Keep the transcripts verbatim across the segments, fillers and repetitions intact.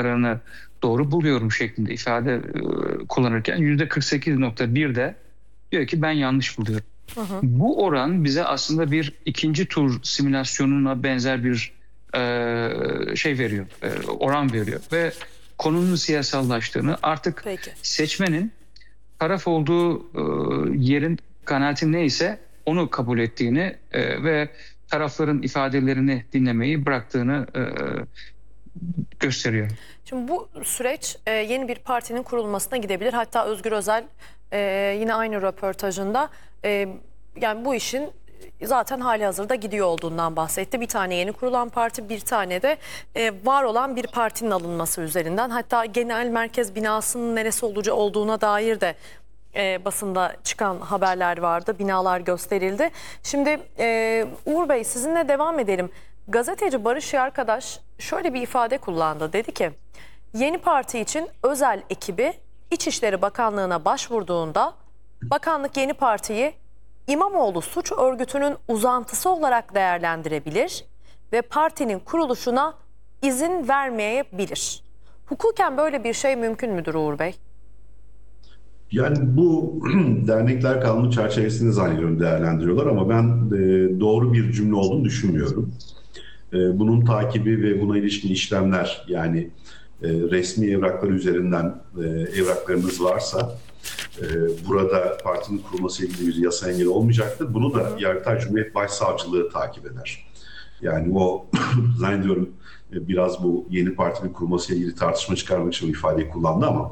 kararını doğru buluyorum şeklinde ifade e, kullanırken yüzde kırk sekiz nokta bir de diyor ki ben yanlış buluyorum. Hı hı. Bu oran bize aslında bir ikinci tur simülasyonuna benzer bir e, şey veriyor, e, oran veriyor ve konunun siyasallaştığını, artık Peki. seçmenin taraf olduğu e, yerin kanaati neyse onu kabul ettiğini e, ve tarafların ifadelerini dinlemeyi bıraktığını e, gösteriyor. Şimdi bu süreç e, yeni bir partinin kurulmasına gidebilir. Hatta Özgür Özel e, yine aynı röportajında e, yani bu işin zaten hali hazırda gidiyor olduğundan bahsetti. Bir tane yeni kurulan parti, bir tane de e, var olan bir partinin alınması üzerinden. Hatta genel merkez binasının neresi olacağı olduğuna dair de e, basında çıkan haberler vardı. Binalar gösterildi. Şimdi e, Uğur Bey, sizinle devam edelim. Gazeteci Barış Yarkadaş şöyle bir ifade kullandı. Dedi ki yeni parti için özel ekibi İçişleri Bakanlığı'na başvurduğunda bakanlık yeni partiyi İmamoğlu suç örgütünün uzantısı olarak değerlendirebilir ve partinin kuruluşuna izin vermeyebilir. Hukuken böyle bir şey mümkün müdür Uğur Bey? Yani bu dernekler kanunu çerçevesinde zannediyorum değerlendiriyorlar ama ben e, doğru bir cümle olduğunu düşünmüyorum. E, bunun takibi ve buna ilişkin işlemler, yani e, resmi evraklar üzerinden e, evraklarınız varsa e, burada partinin kurulması ilgili bir yasa engeli olmayacaktır. Bunu da Yargıtay Cumhuriyet Başsavcılığı takip eder. Yani o zannediyorum e, biraz bu yeni partinin kurulması ilgili tartışma çıkarmak için o ifadeyi kullandı ama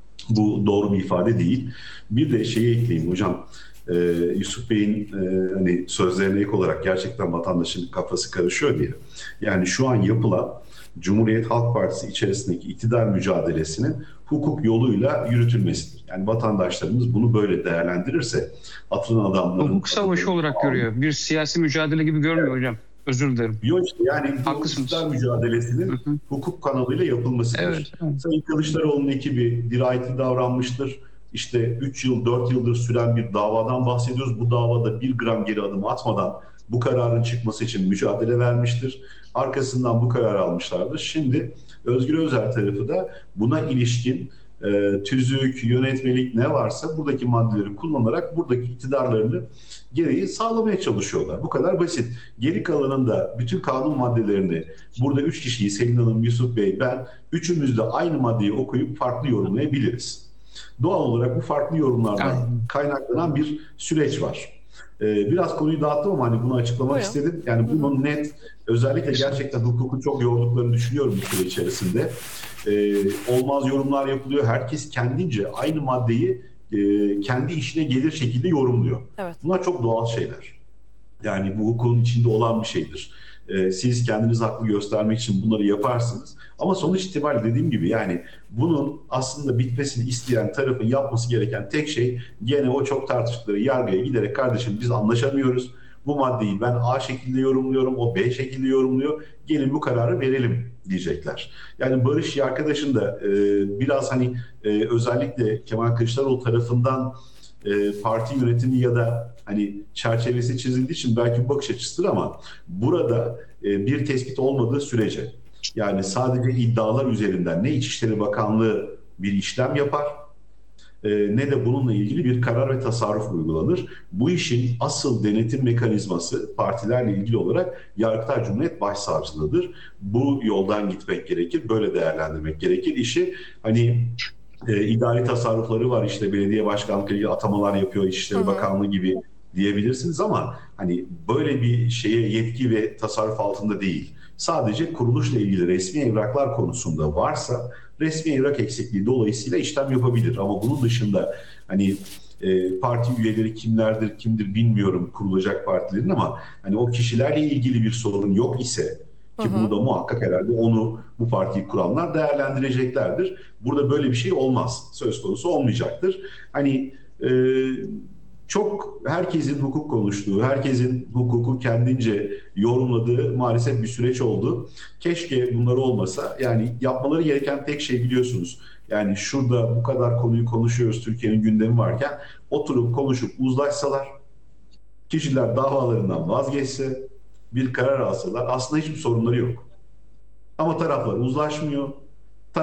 bu doğru bir ifade değil. Bir de şeyi ekleyeyim hocam. Ee, Yusuf Bey'in e, hani sözlerine ek olarak gerçekten vatandaşın kafası karışıyor diye. Yani şu an yapılan Cumhuriyet Halk Partisi içerisindeki iktidar mücadelesinin hukuk yoluyla yürütülmesidir. Yani vatandaşlarımız bunu böyle değerlendirirse atılan adamların... Hukuk savaşı olarak görüyor. Bir siyasi mücadele gibi görmüyor hocam. Özür dilerim. Yok işte yani bu iktidar mücadelesinin hı hı. hukuk kanalıyla yapılmasıdır. Evet, evet. Sayın Kılıçdaroğlu'nun ekibi dirayetli davranmıştır. İşte üç yıl, dört yıldır süren bir davadan bahsediyoruz. Bu davada bir gram geri adım atmadan bu kararın çıkması için mücadele vermiştir. Arkasından bu kararı almışlardır. Şimdi Özgür Özel tarafı da buna ilişkin e, tüzük, yönetmelik ne varsa buradaki maddeleri kullanarak buradaki iktidarlarını gereği sağlamaya çalışıyorlar. Bu kadar basit. Geri kalanında bütün kanun maddelerini burada üç kişiyi, Selin Hanım, Yusuf Bey, ben üçümüz de aynı maddeyi okuyup farklı yorumlayabiliriz. Doğal olarak bu farklı yorumlardan kaynaklanan bir süreç var. Ee, biraz konuyu dağıttım ama hani bunu açıklamak Buyurun. istedim. Yani bunun net, özellikle gerçekten hukuku çok yorduklarını düşünüyorum bu süre içerisinde. Ee, olmaz yorumlar yapılıyor. Herkes kendince aynı maddeyi e, kendi işine gelir şekilde yorumluyor. Evet. Bunlar çok doğal şeyler. Yani bu hukukun içinde olan bir şeydir. Ee, siz kendinizi haklı göstermek için bunları yaparsınız. Ama sonuç itibariyle dediğim gibi yani bunun aslında bitmesini isteyen tarafın yapması gereken tek şey gene o çok tartıştıkları yargıya giderek kardeşim biz anlaşamıyoruz. Bu maddeyi ben A şekilde yorumluyorum, o B şekilde yorumluyor. Gelin bu kararı verelim diyecekler. Yani Barış arkadaşın da e, biraz hani e, özellikle Kemal Kılıçdaroğlu tarafından e, parti yönetimi ya da hani çerçevesi çizildiği için belki bakış açısıdır ama burada e, bir tespit olmadığı sürece yani sadece iddialar üzerinden ne İçişleri Bakanlığı bir işlem yapar e, ne de bununla ilgili bir karar ve tasarruf uygulanır. Bu işin asıl denetim mekanizması partilerle ilgili olarak Yargıtay Cumhuriyet Başsavcılığıdır. Bu yoldan gitmek gerekir, böyle değerlendirmek gerekir. İşi hani e, idari tasarrufları var, işte belediye başkanlıkları atamalar yapıyor İçişleri hı hı. Bakanlığı gibi diyebilirsiniz ama hani böyle bir şeye yetki ve tasarruf altında değil. Sadece kuruluşla ilgili resmi evraklar konusunda varsa resmi evrak eksikliği dolayısıyla işlem yapabilir. Ama bunun dışında hani e, parti üyeleri kimlerdir, kimdir bilmiyorum kurulacak partilerin ama hani o kişilerle ilgili bir sorun yok ise ki bunu da muhakkak herhalde onu bu partiyi kuranlar değerlendireceklerdir. Burada böyle bir şey olmaz. Söz konusu olmayacaktır. Hani e, çok herkesin hukuk konuştuğu, herkesin hukuku kendince yorumladığı maalesef bir süreç oldu. Keşke bunlar olmasa. Yani yapmaları gereken tek şey biliyorsunuz. Yani şurada bu kadar konuyu konuşuyoruz, Türkiye'nin gündemi varken oturup konuşup uzlaşsalar, kişiler davalarından vazgeçse, bir karar alsalar aslında hiçbir sorunları yok. Ama taraflar uzlaşmıyor.